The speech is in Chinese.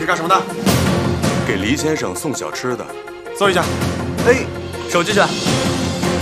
干什么的？ 给黎先生送小吃的。 搜一下。 哎，手举起来。